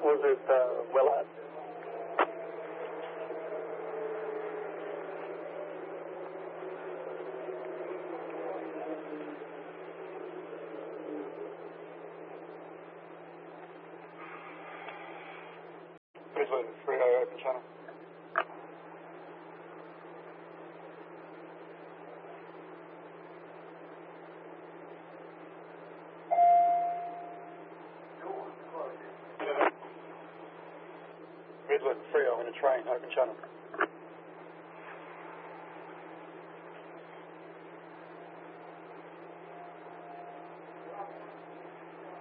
Was it Willard? Ridgewood, 30 open channel. Ridgewood, 30 in a train, open channel.